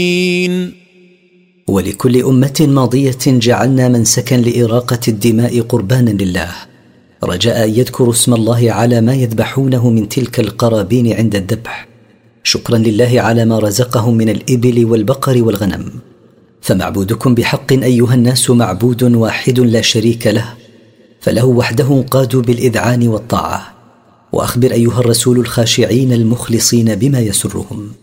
ولكل أمة ماضية جعلنا منسكا لإراقة الدماء قربانا لله، رجاء أن يذكروا اسم الله على ما يذبحونه من تلك القرابين عند الذبح، شكرا لله على ما رزقهم من الإبل والبقر والغنم. فمعبودكم بحق أيها الناس معبود واحد لا شريك له، فله وحده انقادوا بالإذعان والطاعة. وأخبر أيها الرسول الخاشعين المخلصين بما يسرهم.